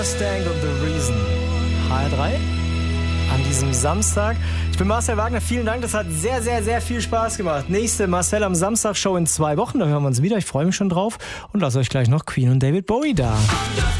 Stank of the Reason. HR3 an diesem Samstag. Ich bin Marcel Wagner, vielen Dank, das hat sehr, sehr, sehr viel Spaß gemacht. Nächste Marcel am Samstag Show in 2 Wochen, da hören wir uns wieder, ich freue mich schon drauf und lasse euch gleich noch Queen und David Bowie da.